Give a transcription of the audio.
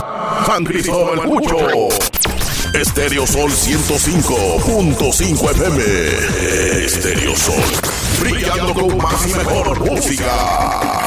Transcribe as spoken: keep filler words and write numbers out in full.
San Cristóbal el Mucho. Estéreo Sol ciento cinco punto cinco F M. Estéreo Sol, brillando con más y mejor música.